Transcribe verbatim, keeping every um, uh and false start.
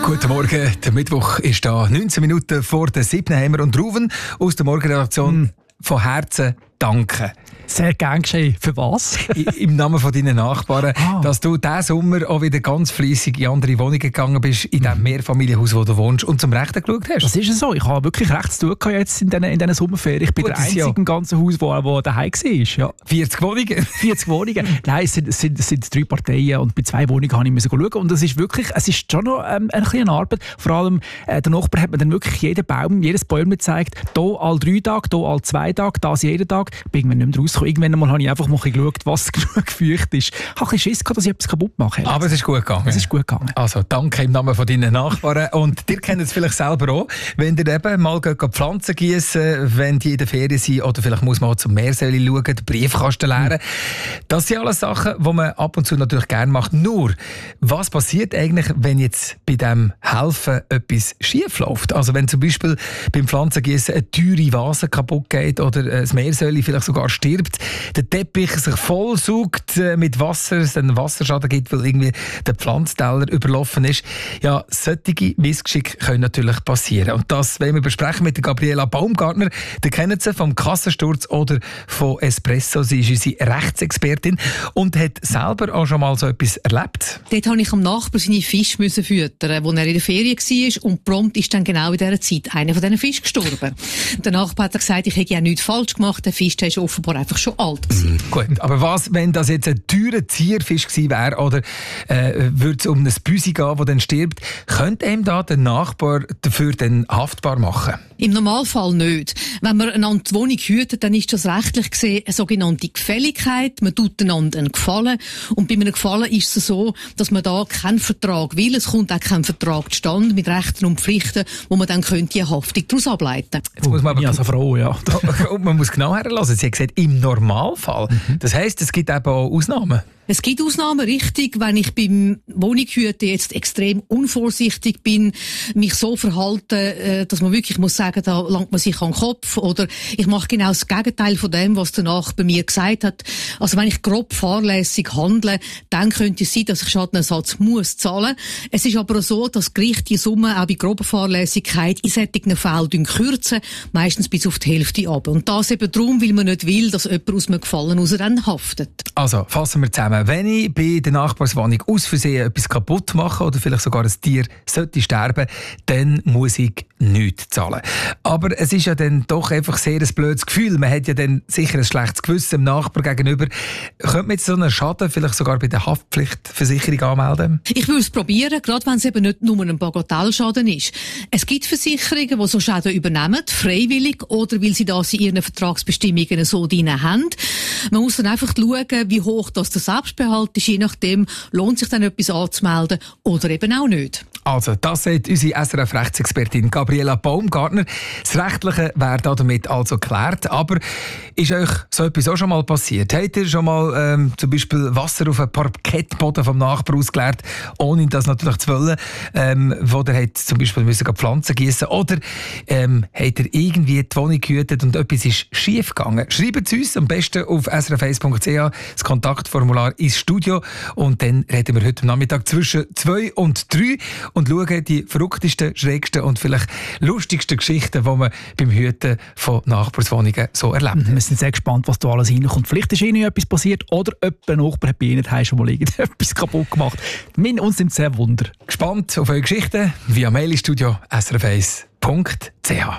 Guten Morgen, der Mittwoch ist da. neunzehn Minuten vor der siebten haben wir und Ruven aus der Morgenredaktion. Mm. Von Herzen danken. Sehr gern geschehen. Für was? Im Namen von deinen Nachbarn, ah. dass du diesen Sommer auch wieder ganz fleissig in andere Wohnungen gegangen bist, in dem Mehrfamilienhaus, wo du wohnst, und zum Rechten geschaut hast. Das ist ja so. Ich habe wirklich recht zu tun jetzt in diesen, in diesen Sommerferien. Ich bin Gut, der Einzige ja. im ganzen Haus, wo, wo daheim war. Ja. vierzig Wohnungen? vierzig Wohnungen. Nein, es sind, es, sind, es sind drei Parteien und bei zwei Wohnungen habe ich schauen. Und es ist wirklich, es ist schon noch ähm, eine kleine Arbeit. Vor allem, äh, der Nachbar hat mir dann wirklich jeden Baum, jedes Bäume gezeigt. Hier alle drei Tage, hier alle zwei Tage, das jeden Tag. Ich bin irgendwann nicht mehr rausgekommen. Irgendwann mal habe ich einfach mal geschaut, was genug feucht ist. Ich habe ein bisschen Schiss gehabt, dass ich etwas kaputt mache. Aber es ist gut gegangen. Es ist gut gegangen. Also danke im Namen von deinen Nachbarn. Und ihr kennt es vielleicht selber auch, wenn ihr eben mal Pflanzen gießen, wenn die in der Ferien sind, oder vielleicht muss man auch zum Meersäule schauen, den Briefkasten leeren. Mhm. Das sind alles Sachen, die man ab und zu natürlich gerne macht. Nur, was passiert eigentlich, wenn jetzt bei diesem Helfen etwas schief läuft? Also wenn zum Beispiel beim Pflanzengießen eine teure Vase kaputt geht oder das Meersäule vielleicht sogar stirbt, der Teppich sich vollsaugt mit Wasser, es einen Wasserschaden gibt, weil irgendwie der Pflanzteller überlaufen ist. Ja, solche Missgeschicke können natürlich passieren. Und das wollen wir besprechen mit der Gabriela Baumgartner. Die kennen sie vom Kassensturz oder von Espresso. Sie ist unsere Rechtsexpertin und hat selber auch schon mal so etwas erlebt. Dort musste ich am Nachbar seine Fische füttern, als er in der Ferien war. Und prompt ist dann genau in dieser Zeit einer von diesen Fischen gestorben. Der Nachbar hat gesagt, ich hätte ja nichts falsch gemacht. Der Fisch ist offenbar einfach schon alt gewesen. Mm, gut, aber was, wenn das jetzt ein teurer Zierfisch gewesen wäre oder äh, würde es um ein Büsi gehen, das dann stirbt, könnte ihm da der Nachbar dafür dann haftbar machen? Im Normalfall nicht. Wenn man einander die Wohnung hütet, dann ist das rechtlich gesehen eine sogenannte Gefälligkeit. Man tut einander einen Gefallen. Und bei einem Gefallen ist es so, dass man da keinen Vertrag will. Es kommt auch kein Vertrag zustande mit Rechten und Pflichten, wo man dann könnte eine Haftung daraus ableiten. Jetzt muss man aber ja, als Frau, ja. Und man muss genau herlassen. Sie hat gesagt, im Normalfall. Mhm. Das heisst, es gibt eben auch Ausnahmen. Es gibt Ausnahmen, richtig, wenn ich beim Wohnungshüten jetzt extrem unvorsichtig bin, mich so verhalte, dass man wirklich muss sagen, da langt man sich an den Kopf, oder ich mache genau das Gegenteil von dem, was der Nachbar mir gesagt hat. Also wenn ich grob fahrlässig handle, dann könnte es sein, dass ich Schadenersatz muss zahlen. Es ist aber auch so, dass Gerichte die Summe auch bei grober Fahrlässigkeit in solchen Fällen kürzen, meistens bis auf die Hälfte ab. Und das eben darum, weil man nicht will, dass jemand aus einem Gefallen raus dann haftet. Also, fassen wir zusammen. Wenn ich bei der Nachbarswohnung aus Versehen etwas kaputt mache oder vielleicht sogar ein Tier sollte sterben, dann muss ich nichts zahlen. Aber es ist ja dann doch einfach sehr ein blödes Gefühl. Man hat ja dann sicher ein schlechtes Gewissen dem Nachbar gegenüber. Könnte man jetzt so einen Schaden vielleicht sogar bei der Haftpflichtversicherung anmelden? Ich würde es probieren, gerade wenn es eben nicht nur ein Bagatellschaden ist. Es gibt Versicherungen, die so Schäden übernehmen, freiwillig oder weil sie das in ihren Vertragsbestimmungen so drin haben. Man muss dann einfach schauen, wie hoch das der Selbstbehalt ist. Je nachdem lohnt sich dann etwas anzumelden oder eben auch nicht. Also, das sagt unsere S R F-Rechtsexpertin Gabriela Baumgartner. Das Rechtliche wäre damit also geklärt. Aber ist euch so etwas auch schon mal passiert? Habt ihr schon mal ähm, zum Beispiel Wasser auf einen Parkettboden vom Nachbarn ausgeleert, ohne das natürlich zu wollen, ähm, wo ihr habt zum Beispiel müssen Pflanzen gießen? Oder ähm, habt ihr irgendwie die Wohnung gehütet und etwas ist schief gegangen? Schreibt es uns am besten auf s r f eins punkt c h, das Kontaktformular ins Studio. Und dann reden wir heute Nachmittag zwischen zwei und drei und schauen die verrücktesten, schrägsten und vielleicht lustigsten Geschichten, die man beim Hüten von Nachbarswohnungen so erlebt. Wir sind sehr gespannt, was da alles reinkommt. Vielleicht ist Ihnen etwas passiert oder jemand Nachbar hat bei Ihnen schon mal irgendetwas kaputt gemacht. Wir uns sind sehr wunder. Gespannt auf eure Geschichten via Mail ins Studio s r f eins punkt c h.